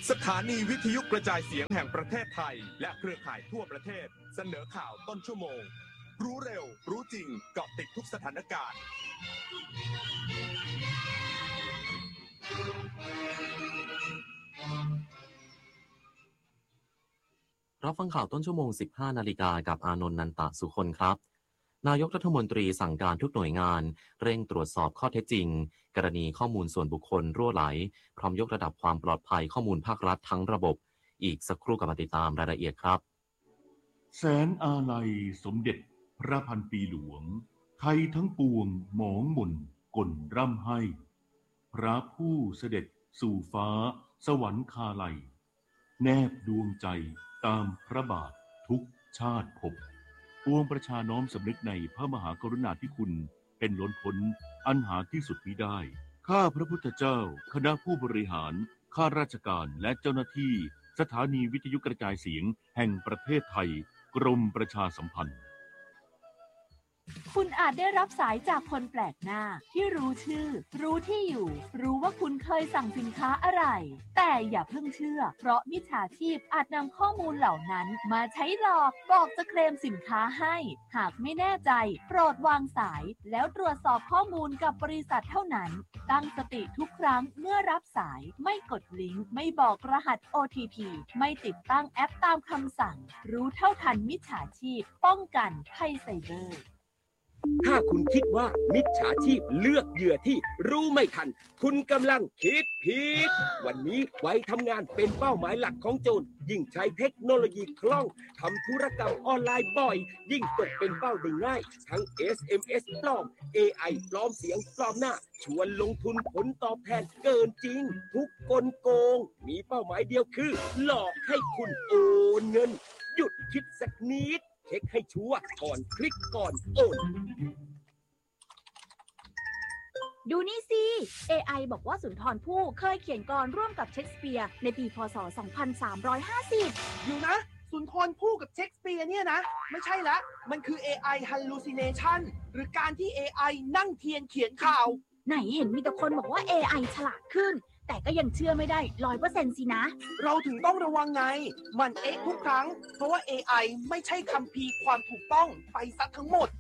สถานีวิทยุกระจายเสียงแห่งประเทศไทยและเครือข่ายทั่วประเทศเสนอข่าวต้นชั่วโมงรู้เร็วรู้จริงเกาะติดทุกสถานการณ์รับฟังข่าวต้นชั่วโมง 15 นาฬิกากับอานนท์ นันตะสุคนครับนายกรัฐมนตรีสั่งการทุกหน่วยงานเร่งตรวจสอบข้อเท็จจริงกรณีข้อมูลส่วนบุคคลรั่วไหลพร้อมยกระดับความปลอดภัยข้อมูลภาครัฐทั้งระบบอีกสักครู่กับมาติดตามรายละเอียดครับแสนอาลัยสมเด็จพระพันปีหลวงไทยทั้งปวงหมองหม่นก่นร่ำให้พระผู้เสด็จสู่ฟ้าสวรรคาลัยแนบดวงใจตามพระบาททุกชาติภพปวงประชาน้อมสำนึกในพระมหากรุณาธิคุณเป็นล้นพ้นอันหาที่สุดมิได้ข้าพระพุทธเจ้าคณะผู้บริหารข้าราชการและเจ้าหน้าที่สถานีวิทยุกระจายเสียงแห่งประเทศไทยกรมประชาสัมพันธ์คุณอาจได้รับสายจากคนแปลกหน้าที่รู้ชื่อรู้ที่อยู่รู้ว่าคุณเคยสั่งสินค้าอะไรแต่อย่าเพิ่งเชื่อเพราะมิจฉาชีพอาจนำข้อมูลเหล่านั้นมาใช้หลอกบอกจะเคลมสินค้าให้หากไม่แน่ใจโปรดวางสายแล้วตรวจสอบข้อมูลกับบริษัทเท่านั้นตั้งสติทุกครั้งเมื่อรับสายไม่กดลิงก์ไม่บอกรหัส OTP ไม่ติดตั้งแอปตามคำสั่งรู้เท่าทันมิจฉาชีพป้องกันภัยไซเบอร์ถ้าคุณคิดว่ามิจฉาชีพเลือกเหยื่อที่รู้ไม่ทันคุณกำลังคิดผิดวันนี้ไว้ทำงานเป็นเป้าหมายหลักของโจรยิ่งใช้เทคโนโลยีคล่องทำธุรกรรมออนไลน์บ่อยยิ่งตกเป็นเป้าได้ง่ายทั้ง SMS ปลอม AI ปลอมเสียงปลอมหน้าชวนลงทุนผลตอบแทนเกินจริงทุกกลโกงมีเป้าหมายเดียวคือหลอกให้คุณโอนเงินหยุดคิดสักนิดเช็คให้ชัวร์ก่อนคลิกก่อนโอนดูนี่สิ AI บอกว่าสุนทรภู่เคยเขียนกลร่วมกับเชคสเปียร์ในปีพ.ศ. 2350 อยู่นะสุนทรภู่กับเชคสเปียร์เนี่ยนะไม่ใช่ละมันคือ AI hallucination หรือการที่ AI นั่งเทียนเขียนข่าวไหนเห็นมีแต่คนบอกว่า AI ฉลาดขึ้นแต่ก็ยังเชื่อไม่ได้ 100% สินะเราถึงต้องระวังไงมันทุกครั้งเพราะว่า AI ไม่ใช่คัมภีร์ความถูกต้องไปซะทั้งหมด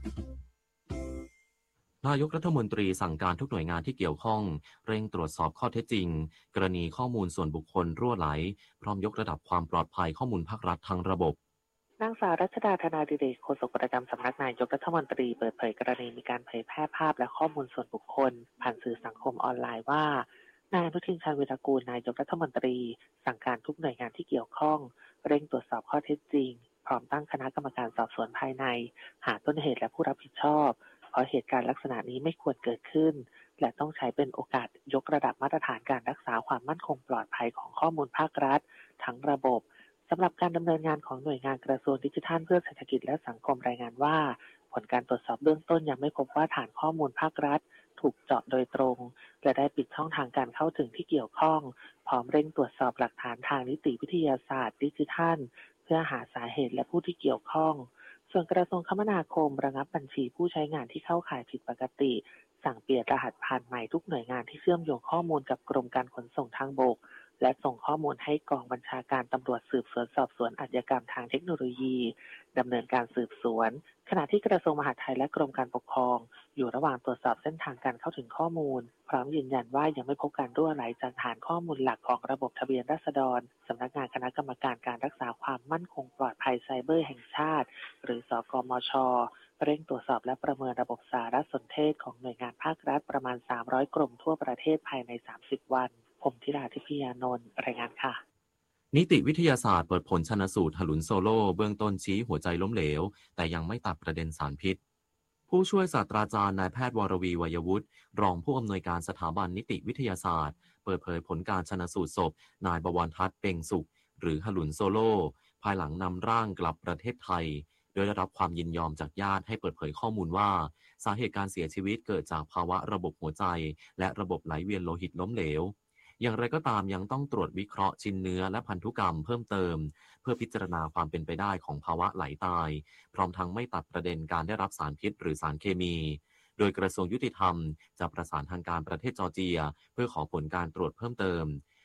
นายกรัฐมนตรีสั่งการทุกหน่วยงานที่เกี่ยวข้องเร่งตรวจสอบข้อเท็จจริงกรณีข้อมูลส่วนบุคคลรั่วไหลพร้อมยกระดับความปลอดภัยข้อมูลภาครัฐทั้งระบบนางสาวรัชดา ธนาดิเรก โฆษกประจำสำนักนายกรัฐมนตรีเปิดเผยกรณีมีการเผยแพร่ภาพและข้อมูลส่วนบุคคลผ่านสื่อสังคมออนไลน์ว่านายอนุทิน ชาญวีรกูลนายกรัฐมนตรีสั่งการทุกหน่วยงานที่เกี่ยวข้องเร่งตรวจสอบข้อเท็จจริงพร้อมตั้งคณะกรรมการสอบสวนภายในหาต้นเหตุและผู้รับผิดชอบเพราะเหตุการณ์ลักษณะนี้ไม่ควรเกิดขึ้นและต้องใช้เป็นโอกาสยกระดับมาตรฐานการรักษาความมั่นคงปลอดภัยของข้อมูลภาครัฐทั้งระบบสำหรับการดำเนินงานของหน่วยงานกระทรวงดิจิทัลเพื่อเศรษฐกิจและสังคมรายงานว่าผลการตรวจสอบเบื้องต้นยังไม่พบว่าฐานข้อมูลภาครัฐถูกเจาะโดยตรงและได้ปิดช่องทางการเข้าถึงที่เกี่ยวข้องพร้อมเร่งตรวจสอบหลักฐานทางนิติวิทยาศาสตร์ดิจิทัลเพื่อหาสาเหตุและผู้ที่เกี่ยวข้องส่วนกระทรวงคมนาคมระงับบัญชีผู้ใช้งานที่เข้าข่ายผิดปกติสั่งเปลี่ยนรหัสผ่านใหม่ทุกหน่วยงานที่เชื่อมโยงข้อมูลกับกรมการขนส่งทางบกและส่งข้อมูลให้กองบัญชาการตำรวจสืบสวนสอบสวนอาชญากรรมทางเทคโนโลยีดำเนินการสืบสวนขณะที่กระทรวงมหาดไทยและกรมการปกครองอยู่ระหว่างตรวจสอบเส้นทางการเข้าถึงข้อมูลพร้อมยืนยันว่ายังไม่พบการรั่วไหลจากฐานข้อมูลหลักของระบบทะเบียนราษฎรสำนักงานคณะกรรมการการรักษาความมั่นคงปลอดภัยไซเบอร์แห่งชาติหรือสกมช.เร่งตรวจสอบและประเมินระบบสารสนเทศของหน่วยงานภาครัฐประมาณ300กรมทั่วประเทศภายใน30วันผมธิดาทิพยานนท์รายงานค่ะนิติวิทยาศาสตร์เปิดผลชันสูตรหลุนโซโล่เบื้องต้นชี้หัวใจล้มเหลวแต่ยังไม่ตัดประเด็นสารพิษผู้ช่วยศาสตราจารย์นายแพทย์วรวีวัยวุฒิรองผู้อำนวยการสถาบันนิติวิทยาศาสตร์เปิดเผยผลการชันสูตรศพนายบวรทัศน์เปงสุขหรือหลุนโซโล่ภายหลังนำร่างกลับประเทศไทยโดยได้รับความยินยอมจากญาติให้เปิดเผยข้อมูลว่าสาเหตุการเสียชีวิตเกิดจากภาวะระบบหัวใจและระบบไหลเวียนโลหิตล้มเหลวอย่างไรก็ตามยังต้องตรวจวิเคราะห์ชิ้นเนื้อและพันธุกรรมเพิ่มเติมเพื่อพิจารณาความเป็นไปได้ของภาวะไหลตายพร้อมทั้งไม่ตัดประเด็นการได้รับสารพิษหรือสารเคมีโดยกระทรวงยุติธรรมจะประสานทางการประเทศจอร์เจียเพื่อขอผลการตรวจเพิ่มเติม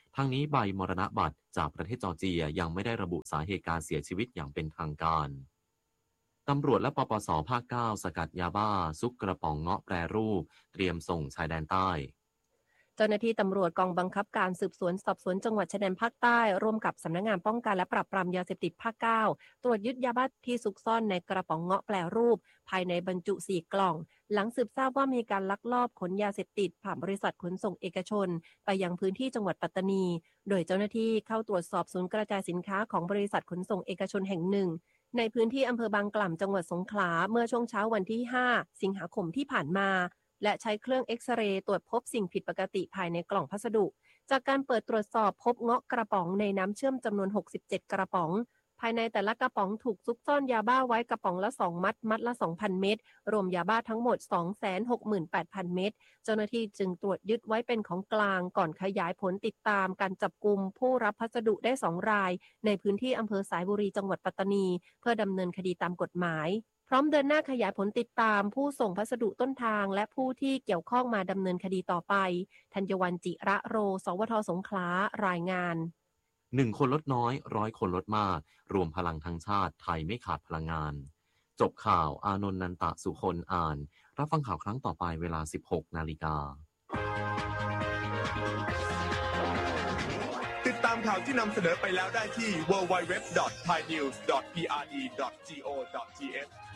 ทั้งนี้ใบมรณบัตรจากประเทศจอร์เจียยังไม่ได้ระบุสาเหตุการเสียชีวิตอย่างเป็นทางการตำรวจและปปส.ภาค 9 สกัดยาบ้าซุกกระป๋องเงาะแปรรูปเตรียมส่งชายแดนใต้เจ้าหน้าที่ตำรวจกองบังคับการสืบสวนสอบสวนจังหวัดชายแดนภาคใต้ร่วมกับสำนักงานป้องกันและปราบปรามยาเสพติดภาค 9 ตรวจยึดยาบ้าที่ซุกซ่อนในกระป๋องเงาะแปรรูปภายในบรรจุ4กล่องหลังสืบทราบว่ามีการลักลอบขนยาเสพติดผ่านบริษัทขนส่งเอกชนไปยังพื้นที่จังหวัดปัตตานีโดยเจ้าหน้าที่เข้าตรวจสอบศูนย์กระจายสินค้าของบริษัทขนส่งเอกชนแห่งหนึ่งในพื้นที่อำเภอบางกล่ำจังหวัดสงขลาเมื่อช่วงเช้าวันที่ 5 สิงหาคมที่ผ่านมาและใช้เครื่องเอ็กซเรย์ตรวจพบสิ่งผิดปกติภายในกล่องพัสดุจากการเปิดตรวจสอบพบเงาะกระป๋องในน้ำเชื่อมจำนวน67กระป๋องภายในแต่ละกระป๋องถูกซุกซ่อนยาบ้าไว้กระป๋องละ2มัดมัดละ 2,000 เม็ดรวมยาบ้าทั้งหมด 268,000 เม็ดเจ้าหน้าที่จึงตรวจยึดไว้เป็นของกลางก่อนขยายผลติดตามการจับกุมผู้รับพัสดุได้2รายในพื้นที่อำเภอสายบุรีจังหวัดปัตตานีเพื่อดำเนินคดีตามกฎหมายพร้อมเดินหน้าขยายผลติดตามผู้ส่งพัสดุต้นทางและผู้ที่เกี่ยวข้องมาดำเนินคดีต่อไปธัญวรรณ จิระโร สวท.สงขลารายงาน 1 คนลดน้อย100 คนลดมากรวมพลังทั้งชาติไทยไม่ขาดพลังงานจบข่าวอานนท์ นันตะสุคนอ่านรับฟังข่าวครั้งต่อไปเวลา 16 นาฬิกาติดตามข่าวที่นำเสนอไปแล้วได้ที่ www.thainews.prd.go.th